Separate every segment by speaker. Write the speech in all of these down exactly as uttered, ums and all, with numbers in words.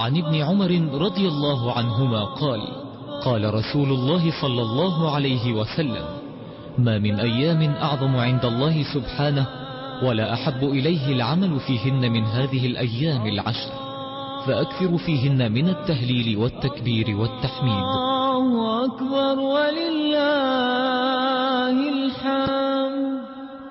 Speaker 1: عن ابن عمر رضي الله عنهما قال قال رسول الله صلى الله عليه وسلم: ما من أيام أعظم عند الله سبحانه ولا أحب إليه العمل فيهن من هذه الأيام العشر، فأكثر فيهن من التهليل والتكبير والتحميد.
Speaker 2: الله أكبر ولله الحمد.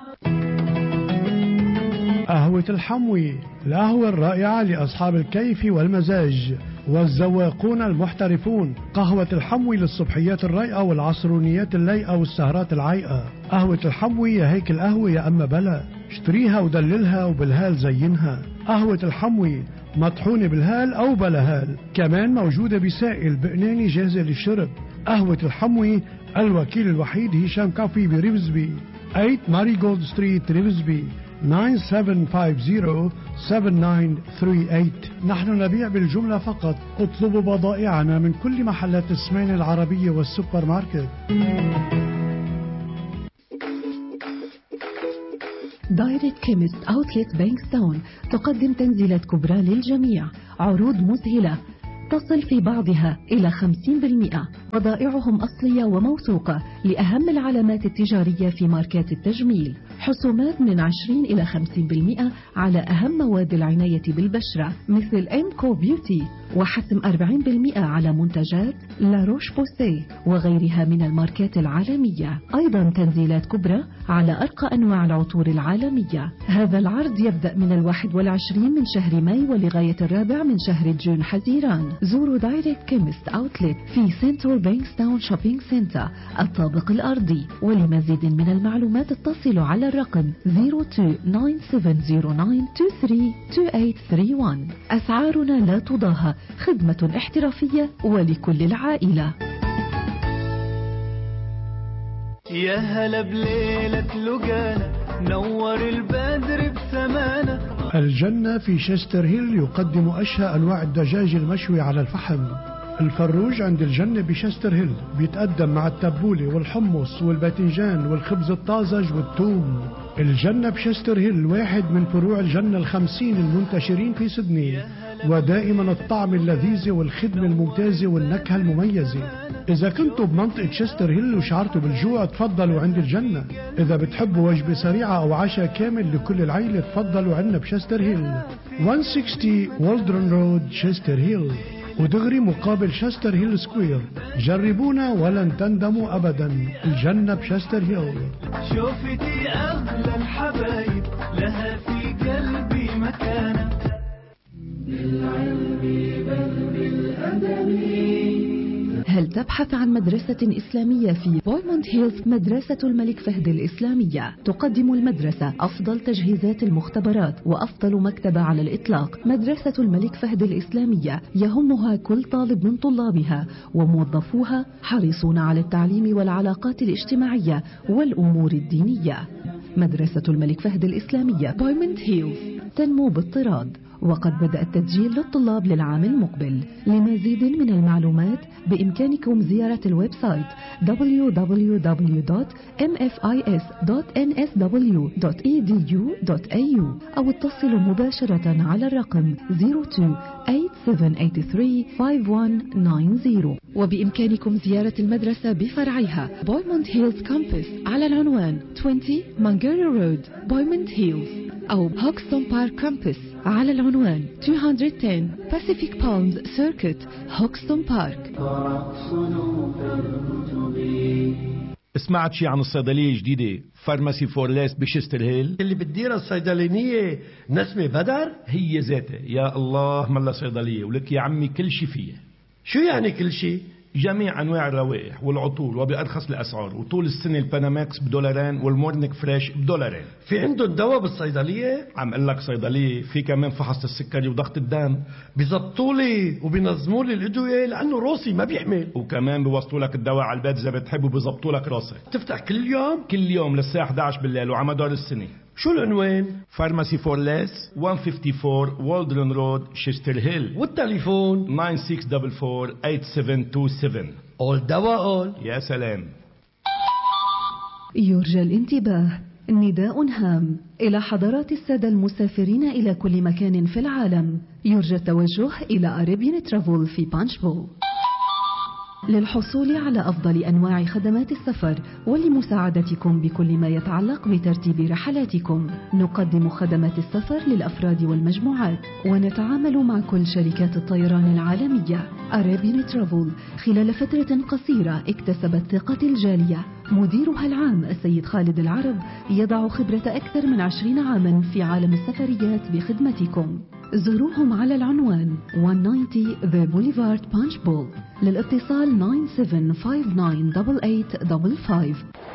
Speaker 3: قهوة الحموي، القهوة الرائعة لأصحاب الكيف والمزاج والزواقون المحترفون. قهوة الحموي للصبحيات الرايقة والعصرونيات اللايقة والسهرات العايقة. قهوة الحموي يا هيك القهوة يا أما بلا، اشتريها ودللها وبالهال زينها. قهوة الحموي مطحونة بالهال أو بلا هال، كمان موجودة بسائل بقناني جاهزة للشرب. قهوة الحموي الوكيل الوحيد هشام كافي بريفزبي، ثمانية ماري جولد ستريت ريفزبي، تسعة سبعة خمسة صفر سبعة تسعة ثلاثة ثمانية. نحن نبيع بالجملة فقط، اطلبوا بضائعنا من كل محلات السمين العربية والسوبر ماركت.
Speaker 4: دايركت كيمست أوتلت بانكستاون تقدم تنزيلات كبرى للجميع، عروض مذهلة تصل في بعضها إلى خمسين بالمئة. بضائعهم أصلية وموثوقة لأهم العلامات التجارية في ماركات التجميل، حسومات من عشرين إلى خمسين بالمئة على أهم مواد العناية بالبشرة مثل إمكو بيوتي، وحسم أربعين بالمئة على منتجات لا روش بوسيه وغيرها من الماركات العالمية. أيضا تنزيلات كبرى على أرقى أنواع العطور العالمية. هذا العرض يبدأ من الواحد والعشرين من شهر ماي ولغاية الرابع من شهر جون حزيران. زوروا دايركت كيمست أوتلت في سنترال بانكستاون شوبينج سنتر الطابق الأرضي. ولمزيد من المعلومات اتصلوا على الرقم صفر اثنين تسعة سبعة صفر تسعة اثنين ثلاثة اثنين ثمانية واحد. أسعارنا لا تضاهى، خدمة احترافية ولكل العائلة.
Speaker 2: يا هلا بليلة لقانا نور البدر بسمانة.
Speaker 3: الجنة في شستر هيل يقدم أشهى أنواع الدجاج المشوي على الفحم. الفروج عند الجنة بشستر هيل بيتقدم مع التبولة والحمص والباذنجان والخبز الطازج والثوم. الجنة بشستر هيل واحد من فروع الجنة الخمسين المنتشرين في سيدني، ودائما الطعم اللذيذ والخدمة الممتازة والنكهة المميزة. إذا كنتوا بمنطقة شستر هيل وشعرتوا بالجوع تفضلوا عند الجنة. إذا بتحبوا وجبة سريعة أو عشاء كامل لكل العيلة تفضلوا عنا بشستر هيل، مئة وستين والدرن رود شستر هيل، ودغري مقابل شستر هيل سكوير. جربونا ولن تندموا أبدا. الجنة بشستر هيل.
Speaker 2: شوفتي أغلى الحبايب لها في قلبي مكانة، بالعلم بل بالأدب.
Speaker 4: هل تبحث عن مدرسة إسلامية في بويموند هيلز؟ مدرسة الملك فهد الإسلامية تقدم المدرسة أفضل تجهيزات المختبرات وأفضل مكتبة على الإطلاق. مدرسة الملك فهد الإسلامية يهمها كل طالب من طلابها، وموظفوها حريصون على التعليم والعلاقات الاجتماعية والأمور الدينية. مدرسة الملك فهد الإسلامية بويموند هيلز تنمو باضطراد، وقد بدأ التسجيل للطلاب للعام المقبل. لمزيد من المعلومات بإمكانكم زيارة الويب سايت دبليو دبليو دبليو دوت إم إف آي إس دوت إن إس دبليو دوت إي دي يو دوت إيه يو أو اتصلوا مباشرة على الرقم صفر اثنين ثمانية سبعة ثمانية ثلاثة خمسة واحد تسعة صفر. وبإمكانكم زيارة المدرسة بفرعيها بويموند هيلز كامبس على العنوان عشرين مانجيري رود بويموند هيلز، أو هوكستون بارك كامبس على العنوان مئتين وعشرة Pacific Palms Circuit هوكستون بارك.
Speaker 5: سمعت شي عن الصيدلية الجديدة فارماسي فورليس بشستر هيل
Speaker 6: اللي بتديرها الصيدلانية نسمة بدر؟
Speaker 5: هي ذاتها. يا الله ملا صيدلية ولك يا عمي كل شي فيها.
Speaker 6: شو يعني كل شي؟
Speaker 5: جميع أنواع الروائح والعطور وبأرخص الأسعار، وطول السنة الباناماكس بدولارين والمورنيك فريش بدولارين.
Speaker 6: في عندهم دواء بالصيدلية؟
Speaker 5: عم قلك صيدلية في كمان فحص السكري وضغط الدم.
Speaker 6: بيزبطوا لي وبينظموا لي الأدوية لأنه روسي ما بيحمل،
Speaker 5: وكمان بيوصلوا لك الدواء على البيت إذا بتحب، وبيزبطوا لك راسك.
Speaker 6: تفتح كل يوم؟
Speaker 5: كل يوم للساعة إحدى عشر بالليل وعلى مدار السنة.
Speaker 6: شو العنوان؟
Speaker 5: فارماسي فورليس مئة وخمسة وخمسين والدرن رود شستر هيل،
Speaker 6: والتليفون
Speaker 5: تسعة ستة أربعة أربعة ثمانية سبعة اتنين سبعة.
Speaker 6: أول دواء أول.
Speaker 5: يا سلام.
Speaker 4: يرجى الانتباه، نداء هام إلى حضرات السادة المسافرين إلى كل مكان في العالم، يرجى التوجه إلى أريبيان ترافل في بانشبو. للحصول على أفضل أنواع خدمات السفر ولمساعدتكم بكل ما يتعلق بترتيب رحلاتكم، نقدم خدمات السفر للأفراد والمجموعات، ونتعامل مع كل شركات الطيران العالمية. أريبيان ترافل خلال فترة قصيرة اكتسبت ثقة الجالية. مديرها العام السيد خالد العرب يضع خبرة أكثر من عشرين عاما في عالم السفريات بخدمتكم. زوروهم على العنوان مئة وتسعين The Boulevard Punchbowl. للاتصال تسعة سبعة خمسة تسعة ثمانية ثمانية خمسة خمسة.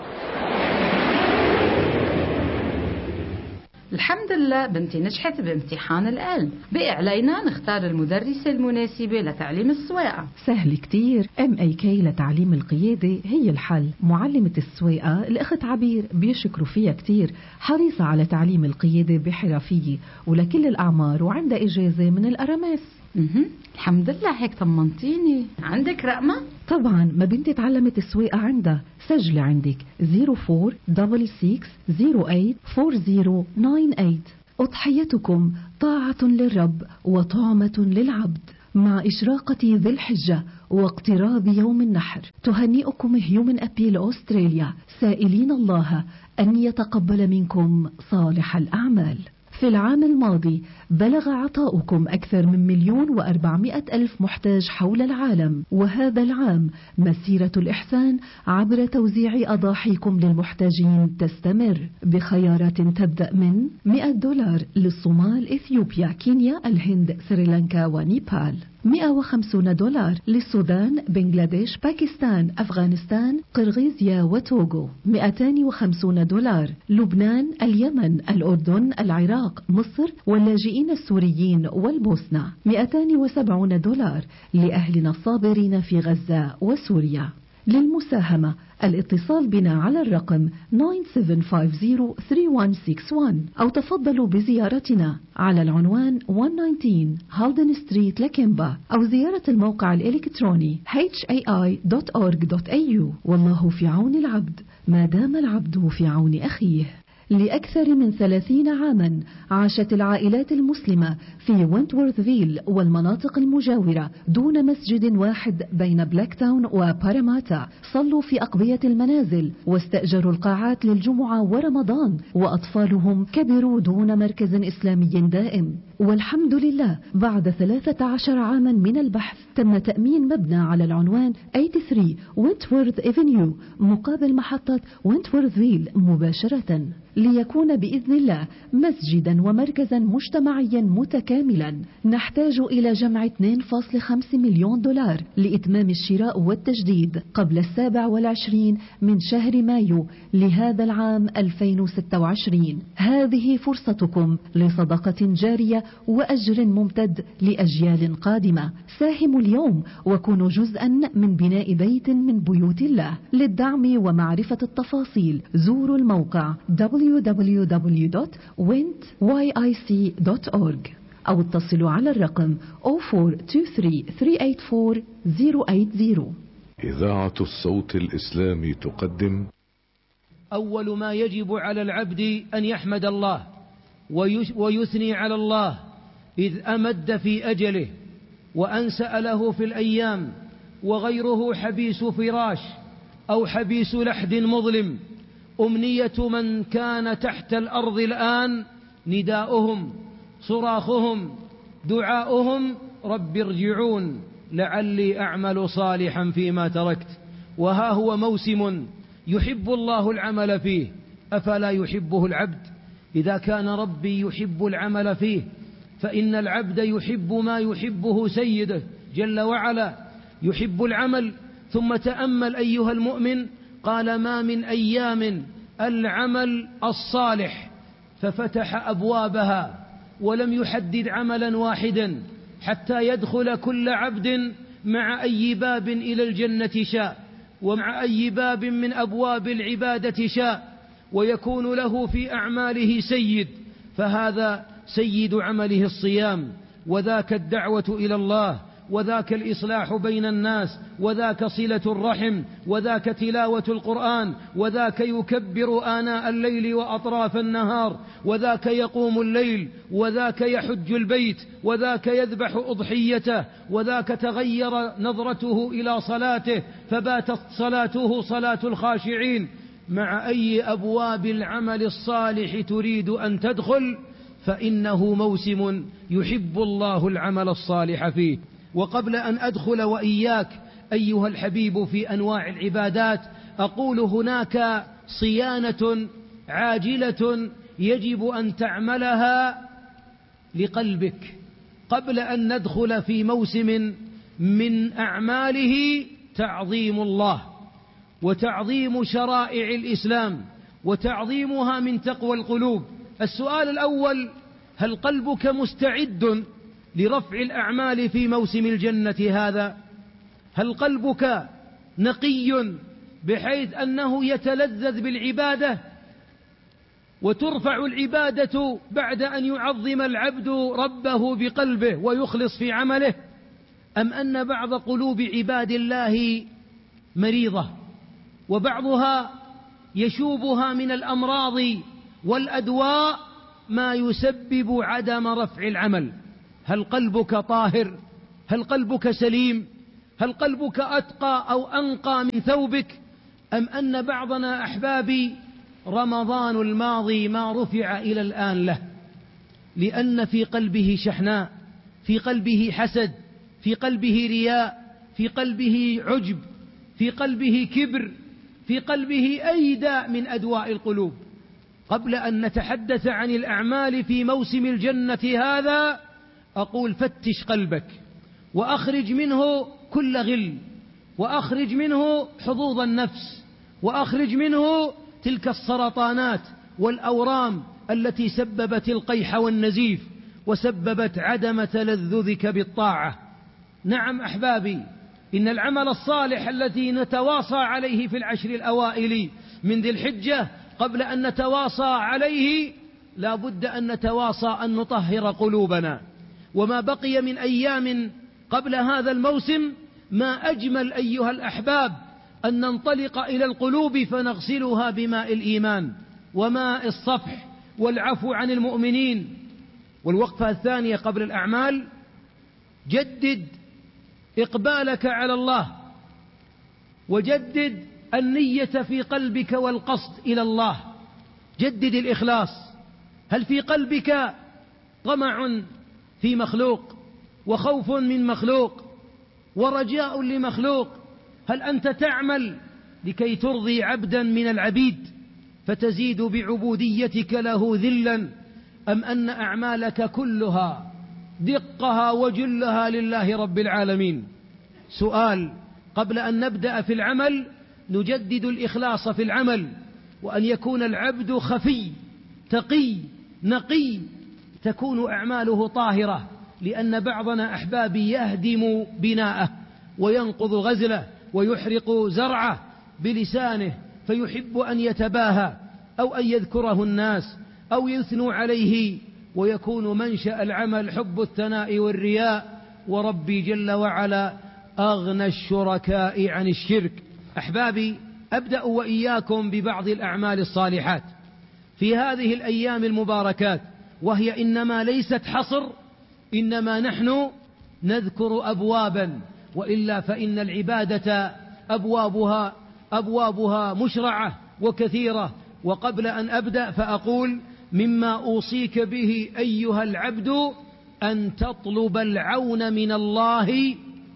Speaker 7: الحمد لله بنتي نجحت بامتحان القلب، بقي علينا نختار المدرسة المناسبة لتعليم السواقة.
Speaker 4: سهل كتير، ام اي كي لتعليم القيادة هي الحل. معلمة السواقة الأخت عبير بيشكروا فيها كتير، حريصة على تعليم القيادة بحرفية ولكل الأعمار، وعندها إجازة من الأرامس.
Speaker 7: اها الحمد لله، هيك طمنتيني. عندك رقمة؟
Speaker 4: طبعا، ما بنتي تعلمت السواقة عندها. سجلي عندك صفر أربعة ستة ستة صفر ثمانية أربعة صفر تسعة ثمانية. أضحيتكم طاعة للرب وطعمة للعبد. مع إشراقة ذي الحجة واقتراب يوم النحر، تهنئكم هيومن أبيل أستراليا، سائلين الله أن يتقبل منكم صالح الأعمال. في العام الماضي بلغ عطاؤكم أكثر من مليون وأربعمائة ألف محتاج حول العالم، وهذا العام مسيرة الإحسان عبر توزيع أضاحيكم للمحتاجين تستمر بخيارات تبدأ من مئة دولار للصومال، إثيوبيا، كينيا، الهند، سريلانكا ونيبال. مئة وخمسين دولار للسودان، بنغلاديش، باكستان، أفغانستان، قرغيزيا وتوغو. مئتين وخمسين دولار لبنان، اليمن، الأردن، العراق، مصر واللاجئين السوريين والبوسنة. مئتين وسبعين دولار لأهلنا الصابرين في غزة وسوريا. للمساهمة الاتصال بنا على الرقم تسعة سبعة خمسة صفر ثلاثة واحد ستة واحد أو تفضلوا بزيارتنا على العنوان مئة وتسعتاشر هالدن ستريت لكيمبا، أو زيارة الموقع الإلكتروني إتش إيه آي دوت أورج دوت إيه يو. والله في عون العبد ما دام العبد في عون أخيه. لأكثر من ثلاثين عاما عاشت العائلات المسلمة في وينتورثفيل والمناطق المجاورة دون مسجد واحد بين بلاك تاون وباراماتا. صلوا في أقبية المنازل واستأجروا القاعات للجمعة ورمضان، وأطفالهم كبروا دون مركز إسلامي دائم. والحمد لله بعد ثلاثة عشر عاما من البحث تم تأمين مبنى على العنوان ثمانية وثلاثين وينتورث إفنيو مقابل محطة وينتورثفيل مباشرة، ليكون بإذن الله مسجدا ومركزا مجتمعيا متكاملا. نحتاج إلى جمع اثنين فاصلة خمسة مليون دولار لإتمام الشراء والتجديد قبل السابع والعشرين من شهر مايو لهذا العام ألفين وستة وعشرين. هذه فرصتكم لصدقة جارية وأجر ممتد لأجيال قادمة. ساهموا اليوم وكونوا جزءا من بناء بيت من بيوت الله. للدعم ومعرفة التفاصيل زوروا الموقع دبليو دبليو دبليو دوت وينت واي آي سي دوت أورج أو اتصلوا على الرقم صفر أربعة اثنين ثلاثة ثلاثة ثمانية أربعة صفر ثمانية.
Speaker 8: إذاعة الصوت الإسلامي تقدم.
Speaker 9: أول ما يجب على العبد أن يحمد الله ويثني على الله إذ أمد في أجله وأنسأ له في الأيام، وغيره حبيس فراش أو حبيس لحد مظلم. أمنية من كان تحت الأرض الآن نداؤهم، صراخهم، دعاؤهم: رب ارجعون لعلي أعمل صالحا فيما تركت. وها هو موسم يحب الله العمل فيه، أفلا يحبه العبد؟ إذا كان ربي يحب العمل فيه فإن العبد يحب ما يحبه سيده جل وعلا، يحب العمل. ثم تأمل أيها المؤمن، قال: ما من أيام العمل الصالح، ففتح أبوابها ولم يحدد عملا واحدا حتى يدخل كل عبد مع أي باب إلى الجنة شاء، ومع أي باب من أبواب العبادة شاء، ويكون له في أعماله سيد. فهذا سيد عمله الصيام، وذاك الدعوة إلى الله، وذاك الإصلاح بين الناس، وذاك صلة الرحم، وذاك تلاوة القرآن، وذاك يكبر آناء الليل وأطراف النهار، وذاك يقوم الليل، وذاك يحج البيت، وذاك يذبح أضحيته، وذاك تغير نظرته إلى صلاته فباتت صلاته صلاة الخاشعين. مع أي أبواب العمل الصالح تريد أن تدخل فإنه موسم يحب الله العمل الصالح فيه. وقبل أن أدخل وإياك أيها الحبيب في أنواع العبادات، أقول هناك صيانة عاجلة يجب أن تعملها لقلبك قبل أن ندخل في موسم من أعماله تعظيم الله وتعظيم شرائع الإسلام وتعظيمها من تقوى القلوب. السؤال الأول: هل قلبك مستعد لرفع الأعمال في موسم الجنة هذا؟ هل قلبك نقي بحيث أنه يتلذذ بالعبادة وترفع العبادة بعد أن يعظم العبد ربه بقلبه ويخلص في عمله؟ أم أن بعض قلوب عباد الله مريضة وبعضها يشوبها من الأمراض والأدواء ما يسبب عدم رفع العمل؟ هل قلبك طاهر؟ هل قلبك سليم؟ هل قلبك أتقى أو أنقى من ثوبك؟ أم أن بعضنا أحبابي رمضان الماضي ما رفع إلى الآن له لأن في قلبه شحناء، في قلبه حسد، في قلبه رياء، في قلبه عجب، في قلبه كبر، في قلبه أي داء من أدواء القلوب. قبل أن نتحدث عن الأعمال في موسم الجنة هذا أقول: فتش قلبك وأخرج منه كل غل، وأخرج منه حظوظ النفس، وأخرج منه تلك السرطانات والأورام التي سببت القيح والنزيف وسببت عدم تلذذك بالطاعة. نعم أحبابي، إن العمل الصالح الذي نتواصى عليه في العشر الأوائل من ذي الحجة قبل أن نتواصى عليه لا بد أن نتواصى أن نطهر قلوبنا. وما بقي من أيام قبل هذا الموسم ما أجمل أيها الأحباب أن ننطلق إلى القلوب فنغسلها بماء الإيمان وماء الصفح والعفو عن المؤمنين. والوقفة الثانية قبل الأعمال: جدد إقبالك على الله، وجدد النية في قلبك والقصد إلى الله، جدد الإخلاص. هل في قلبك طمع في مخلوق وخوف من مخلوق ورجاء لمخلوق؟ هل أنت تعمل لكي ترضي عبدا من العبيد فتزيد بعبوديتك له ذلا، أم أن أعمالك كلها دقها وجلها لله رب العالمين؟ سؤال قبل أن نبدأ في العمل: نجدد الإخلاص في العمل، وأن يكون العبد خفي تقي نقي تكون أعماله طاهرة، لأن بعضنا أحبابي يهدم بناءه وينقض غزله ويحرق زرعه بلسانه فيحب أن يتباهى أو أن يذكره الناس أو يثنوا عليه، ويكون منشأ العمل حب الثناء والرياء. وربي جل وعلا أغنى الشركاء عن الشرك. أحبابي، أبدأ وإياكم ببعض الأعمال الصالحات في هذه الأيام المباركات، وهي إنما ليست حصر، إنما نحن نذكر أبوابا، وإلا فإن العبادة أبوابها أبوابها مشرعة وكثيرة. وقبل أن أبدأ فأقول: مما أوصيك به أيها العبد أن تطلب العون من الله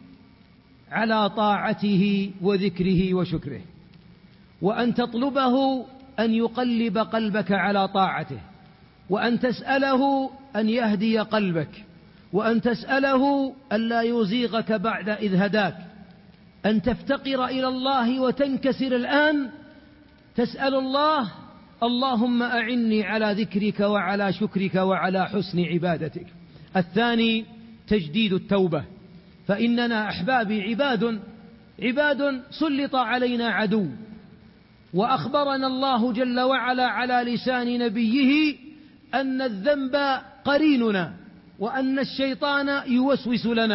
Speaker 9: على طاعته وذكره وشكره، وأن تطلبه أن يقلب قلبك على طاعته، وأن تسأله أن يهدي قلبك، وأن تسأله أن لا يزيغك بعد إذ هداك، أن تفتقر إلى الله وتنكسر الآن تسأل الله: اللهم أعني على ذكرك وعلى شكرك وعلى حسن عبادتك. الثاني تجديد التوبة، فإننا أحبابي عباد عباد سلط علينا عدو، وأخبرنا الله جل وعلا على لسان نبيه أن الذنب قريننا، وأن الشيطان يوسوس لنا،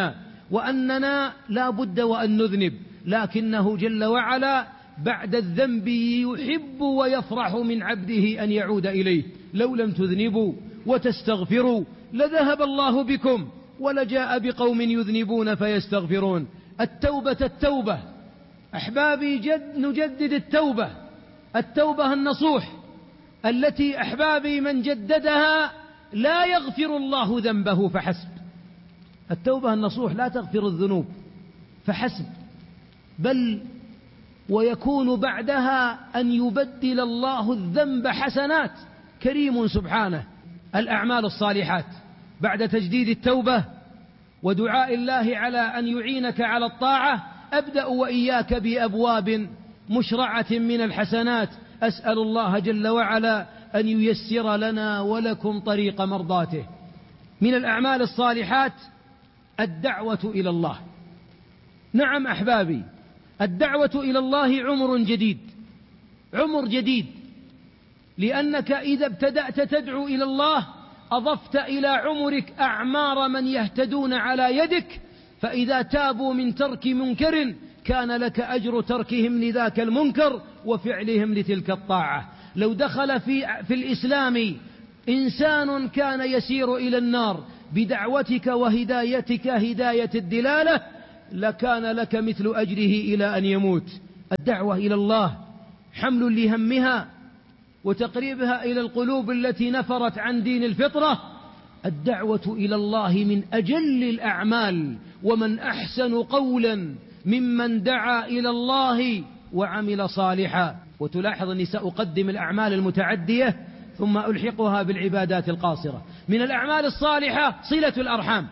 Speaker 9: وأننا لا بد وأن نذنب، لكنه جل وعلا بعد الذنب يحب ويفرح من عبده أن يعود إليه. لو لم تذنبوا وتستغفروا لذهب الله بكم ولجاء بقوم يذنبون فيستغفرون. التوبة التوبة أحبابي، جد نجدد التوبة، التوبة النصوح التي أحبابي من جددها لا يغفر الله ذنبه فحسب. التوبة النصوح لا تغفر الذنوب فحسب، بل ويكون بعدها أن يبدل الله الذنب حسنات. كريم سبحانه. الأعمال الصالحات بعد تجديد التوبة ودعاء الله على أن يعينك على الطاعة، أبدأ وإياك بأبواب مشرعة من الحسنات. أسأل الله جل وعلا أن ييسر لنا ولكم طريق مرضاته. من الأعمال الصالحات الدعوة إلى الله. نعم أحبابي، الدعوة إلى الله عمر جديد، عمر جديد، لأنك إذا ابتدأت تدعو إلى الله أضفت إلى عمرك أعمار من يهتدون على يدك، فإذا تابوا من ترك منكر كان لك أجر تركهم لذاك المنكر وفعلهم لتلك الطاعة. لو دخل في, في الإسلام إنسان كان يسير إلى النار بدعوتك وهدايتك هداية الدلالة لكان لك مثل أجره إلى أن يموت. الدعوة إلى الله حمل لهمها وتقريبها إلى القلوب التي نفرت عن دين الفطرة. الدعوة إلى الله من أجل الأعمال، ومن أحسن قولا ممن دعا إلى الله وعمل صالحا. وتلاحظ أني سأقدم الأعمال المتعدية ثم ألحقها بالعبادات القاصرة. من الأعمال الصالحة صلة الأرحام.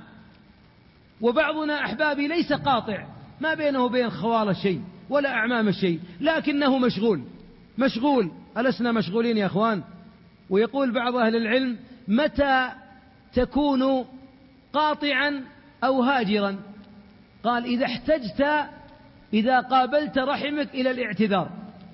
Speaker 9: وبعضنا أحبابي ليس قاطع، ما بينه وبين خوال الشيء ولا أعمام الشيء، لكنه مشغول مشغول ألسنا مشغولين يا أخوان؟ ويقول بعض أهل العلم: متى تكون قاطعا أو هاجرا؟ قال: إذا احتجت، إذا قابلت رحمك إلى الاعتذار.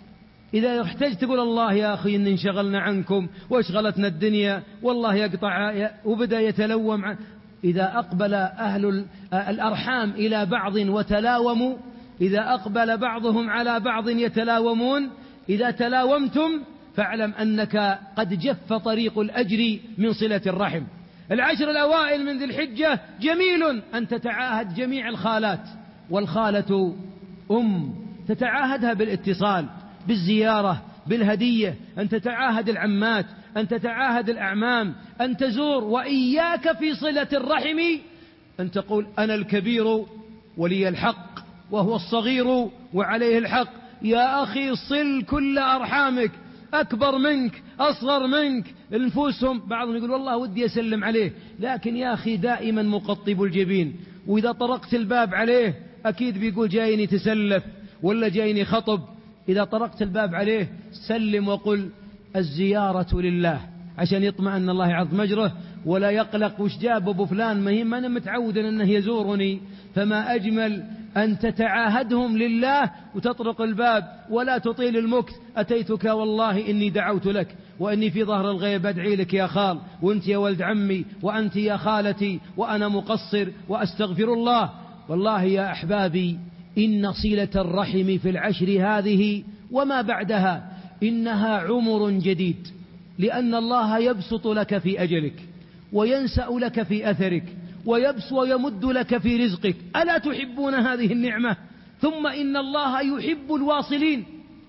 Speaker 9: إذا احتجت تقول: الله يا أخي إن انشغلنا عنكم واشغلتنا الدنيا والله يقطع، وبدأ يتلوم عن. إذا أقبل أهل الأرحام إلى بعض وتلاوموا، إذا أقبل بعضهم على بعض يتلاومون، إذا تلاومتم فاعلم أنك قد جف طريق الأجر من صلة الرحم. العشر الأوائل من ذي الحجة جميل أن تتعاهد جميع الخالات، والخالة أم، تتعاهدها بالاتصال، بالزيارة، بالهدية، أن تتعاهد العمات، أن تتعاهد الأعمام، أن تزور. وإياك في صلة الرحم أن تقول: أنا الكبير ولي الحق وهو الصغير وعليه الحق. يا أخي صل كل أرحامك، أكبر منك أصغر منك، النفوسهم. بعضهم يقول: والله ودي أسلم عليه، لكن يا أخي دائما مقطب الجبين، وإذا طرقت الباب عليه أكيد بيقول جايني تسلف ولا جايني خطب. إذا طرقت الباب عليه سلم وقل: الزيارة لله، عشان يطمئن الله يعظم أجره ولا يقلق وش جاب أبو فلان، ما هي ما أنا متعود أنه يزورني. فما أجمل أن تتعاهدهم لله وتطرق الباب ولا تطيل المكث: أتيتك والله إني دعوت لك، وإني في ظهر الغيب أدعي لك يا خال، وأنت يا ولد عمي، وأنت يا خالتي، وأنا مقصر وأستغفر الله. والله يا أحبابي إن صلة الرحم في العشر هذه وما بعدها إنها عمر جديد، لأن الله يبسط لك في أجلك وينسأ لك في أثرك ويبس ويمد لك في رزقك. ألا تحبون هذه النعمة؟ ثم إن الله يحب الواصلين،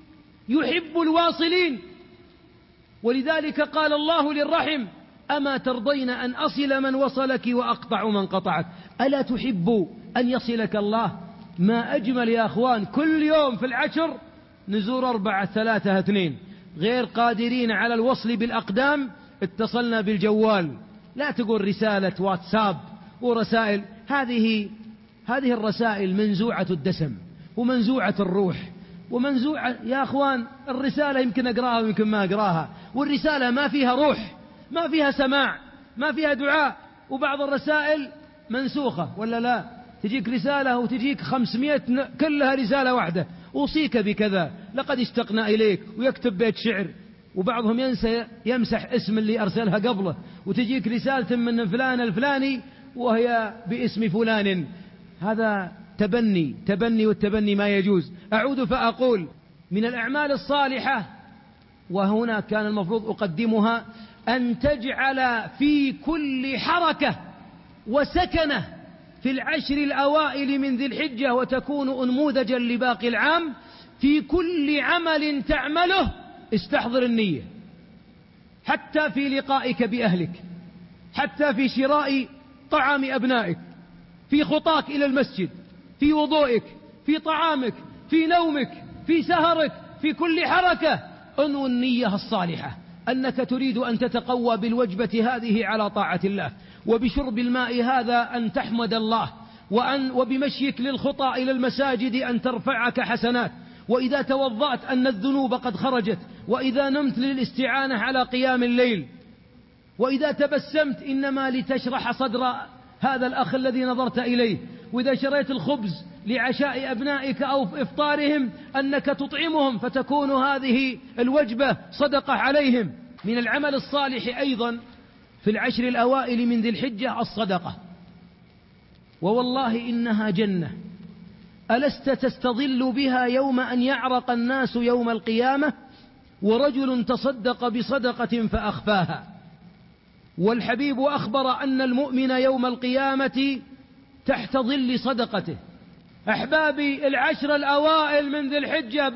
Speaker 9: يحب الواصلين. ولذلك قال الله للرحم: أما ترضين أن أصل من وصلك وأقطع من قطعك؟ ألا تحب أن يصلك الله؟ ما أجمل يا أخوان، كل يوم في العشر نزور أربعة ثلاثة اثنين، غير قادرين على الوصل بالأقدام اتصلنا بالجوال. لا تقول رسالة واتساب ورسائل، هذه هذه الرسائل منزوعة الدسم ومنزوعة الروح ومنزوعة يا أخوان. الرسالة يمكن أقراها ويمكن ما أقراها، والرسالة ما فيها روح، ما فيها سماع، ما فيها دعاء. وبعض الرسائل منسوخة ولا لا؟ تجيك رسالة وتجيك خمسمائة كلها رسالة واحدة: أوصيك بكذا، لقد اشتقنا إليك، ويكتب بيت شعر. وبعضهم ينسى يمسح اسم اللي أرسلها قبله، وتجيك رسالة من فلان الفلاني وهي باسم فلان. هذا تبني تبني والتبني ما يجوز. أعود فأقول من الأعمال الصالحة، وهنا كان المفروض أقدمها، أن تجعل في كل حركة وسكنة في العشر الأوائل من ذي الحجة، وتكون أنموذجا لباقي العام، في كل عمل تعمله استحضر النية، حتى في لقائك بأهلك، حتى في شراء طعام أبنائك، في خطاك إلى المسجد، في وضوئك، في طعامك، في نومك، في سهرك، في كل حركة انو النية الصالحة أنك تريد أن تتقوى بالوجبة هذه على طاعة الله، وبشرب الماء هذا أن تحمد الله، وأن وبمشيك للخطى إلى المساجد أن ترفعك حسنات، وإذا توضأت أن الذنوب قد خرجت، وإذا نمت للاستعانة على قيام الليل، وإذا تبسمت إنما لتشرح صدر هذا الأخ الذي نظرت إليه، وإذا شريت الخبز لعشاء أبنائك أو إفطارهم أنك تطعمهم، فتكون هذه الوجبة صدقة عليهم. من العمل الصالح أيضا في العشر الأوائل من ذي الحجة الصدقة، ووالله إنها جنة، ألست تستظل بها يوم أن يعرق الناس يوم القيامة، ورجل تصدق بصدقة فأخفاها. والحبيب أخبر أن المؤمن يوم القيامة تحت ظل صدقته. أحبابي، العشر الأوائل من ذي الحجة